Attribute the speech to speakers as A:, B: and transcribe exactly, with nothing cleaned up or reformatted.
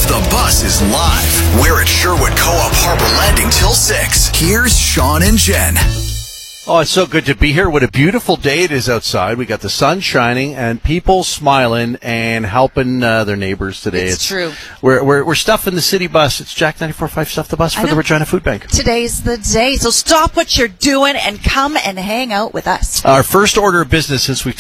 A: The Bus is live. We're at Sherwood Co-op Harbor Landing till six. Here's Sean and Jen.
B: Oh, it's so good to be here. What a beautiful day it is outside. We got the sun shining and people smiling and helping uh, their neighbors today.
C: It's,
B: it's
C: true.
B: We're, we're we're stuffing the city bus. It's Jack ninety-four point five Stuff the Bus for the Regina Food Bank.
C: Today's the day. So stop what you're doing and come and hang out with us.
B: Our first order of business since we've